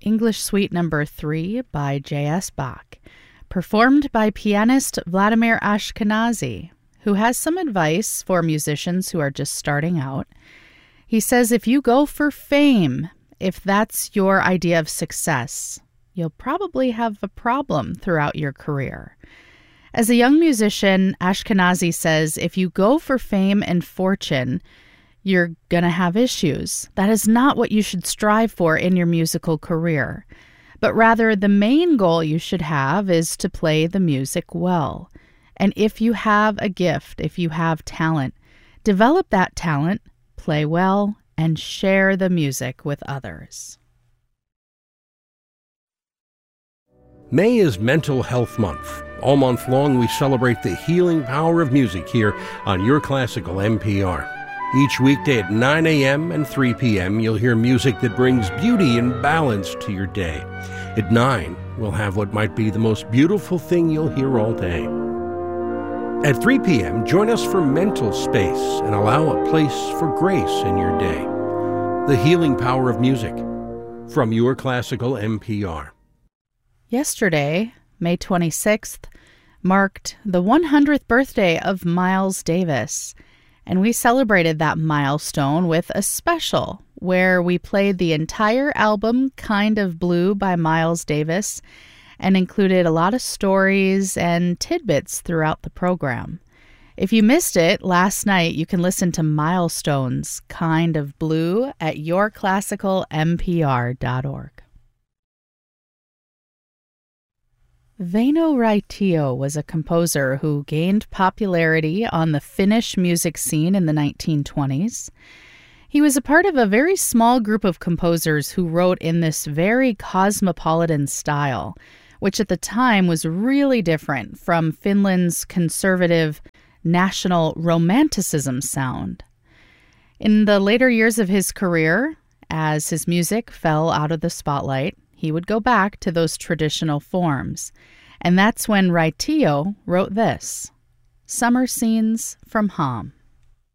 English Suite No. 3 by J.S. Bach, performed by pianist Vladimir Ashkenazy, who has some advice for musicians who are just starting out. He says if you go for fame, if that's your idea of success, you'll probably have a problem throughout your career. As a young musician, Ashkenazy says if you go for fame and fortune, you're going to have issues. That is not what you should strive for in your musical career. But rather, the main goal you should have is to play the music well. And if you have a gift, if you have talent, develop that talent, play well, and share the music with others. May is Mental Health Month. All month long, we celebrate the healing power of music here on Your Classical NPR. Each weekday at 9 a.m. and 3 p.m., you'll hear music that brings beauty and balance to your day. At 9, we'll have what might be the most beautiful thing you'll hear all day. At 3 p.m., join us for Mental Space and allow a place for grace in your day. The healing power of music from Your Classical NPR. Yesterday, May 26th, marked the 100th birthday of Miles Davis, and we celebrated that milestone with a special where we played the entire album Kind of Blue by Miles Davis and included a lot of stories and tidbits throughout the program. If you missed it last night, you can listen to Milestones Kind of Blue at yourclassicalnpr.org. Väinö Raitio was a composer who gained popularity on the Finnish music scene in the 1920s. He was a part of a very small group of composers who wrote in this very cosmopolitan style, which at the time was really different from Finland's conservative national romanticism sound. In the later years of his career, as his music fell out of the spotlight, he would go back to those traditional forms. And that's when Raitio wrote this, Summer Scenes from Hom.